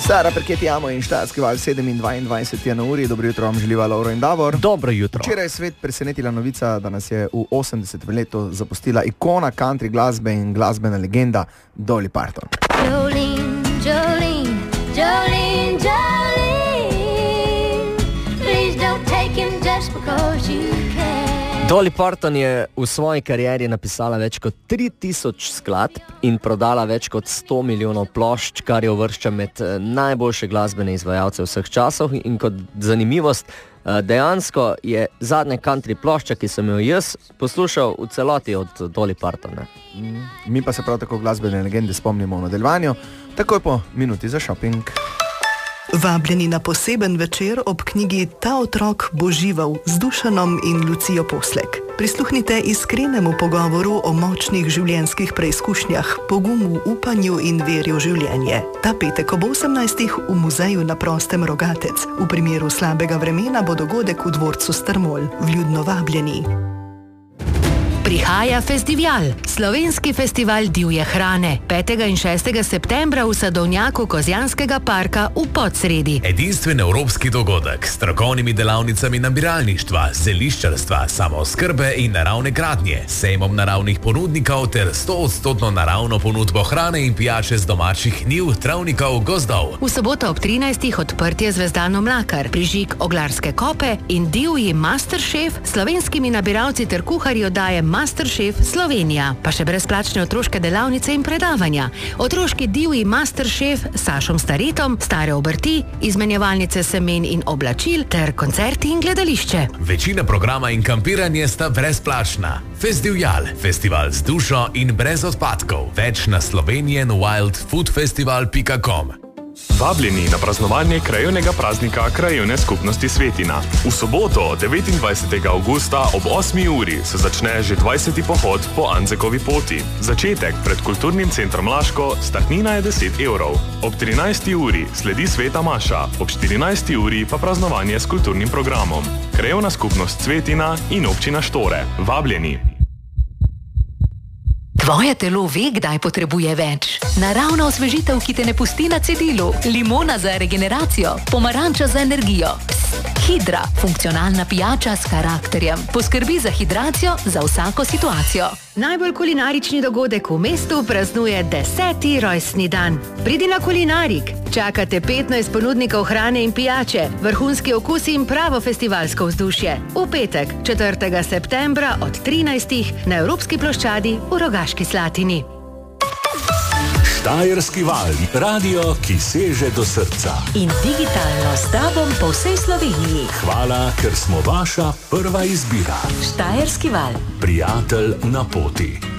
Sara, perché ti amo in Štajerski val 7:22 na uri. Dobro jutro vam želiva Lauro in Davor. Dobro jutro. Včeraj je svet presenetila novica, da nas je v 80. letu zapustila ikona country glasbe in glasbena legenda Dolly Parton. Jolene, Jolene, Jolene, Jolene, please don't take him just because you can. Dolly Parton je v svoji karieri napisala več kot 3000 skladb in prodala več kot 100 milijonov plošč, kar jo uvršča med najboljše glasbene izvajalce vseh časov. In kot zanimivost, dejansko je zadnja country plošča, ki sem jo jaz poslušal v celoti od Dolly Parton. Mi pa se prav tako glasbene legende spomnimo v nadaljevanju, takoj po minuti za shopping. Vabljeni na poseben večer ob knjigi Ta otrok bo živel z Dušanom in Lucijo Poslek. Prisluhnite iskrenemu pogovoru o močnih življenjskih preizkušnjah, pogumu, upanju in veri v življenje. Ta petek ob 18. v muzeju na prostem Rogatec. V primeru slabega vremena bo dogodek v dvorcu Strmol. Vljudno vabljeni. Prihaja festival, slovenski festival divje hrane, 5. in 6. septembra v sadovnjaku Kozjanskega parka v Podsredi. Edinstven evropski dogodek s strokovnimi delavnicami nabiralništva, zeliščarstva, samooskrbe in naravne gradnje, sejmom naravnih ponudnikov ter 100% naravno ponudbo hrane in pijače z domačih njiv, travnikov, gozdov. V soboto ob 13. odprtje Zvezdano Mlakar, prižig Oglarske kope in divji Masterchef, slovenskimi nabiralci ter kuharji oddaje Masterchef Slovenija, pa še brezplačne otroške delavnice in predavanja. Otroški divji Masterchef s Sašom Staretom, stare obrti, izmenjevalnice semen in oblačil ter koncerti in gledališče. Večina programa in kampiranje sta brezplačna. Festival, festival z dušo in brez odpadkov. Več na slovenianwildfoodfestival.com. Vabljeni na praznovanje krajevnega praznika Krajevne skupnosti Svetina. V soboto, 29. avgusta ob 8. uri se začne že 20. pohod po Anzekovi poti. Začetek pred kulturnim centrom Laško, startnina je 10 evrov. Ob 13. uri sledi Sveta Maša, ob 14. uri pa praznovanje s kulturnim programom. Krajevna skupnost Svetina in občina Štore. Vabljeni. Tvoje telo ve, kdaj potrebuje več. Naravna osvežitev, ki te ne pusti na cedilu. Limona za regeneracijo. Pomaranča za energijo. Hidra, funkcionalna pijača s karakterjem. Poskrbi za hidracijo za vsako situacijo. Najbolj kulinarični dogodek v mestu praznuje 10. rojstni dan. Pridi na Kulinarik. Čakate 15 ponudnikov hrane in pijače, vrhunski okusi in pravo festivalsko vzdušje. V petek, 4. septembra od 13. na Evropski ploščadi v Rogaški Slatini. Štajerski val, radio, ki seže do srca. In digitalno s tobom po vsej Sloveniji. Hvala, ker smo vaša prva izbira. Štajerski val. Prijatelj na poti.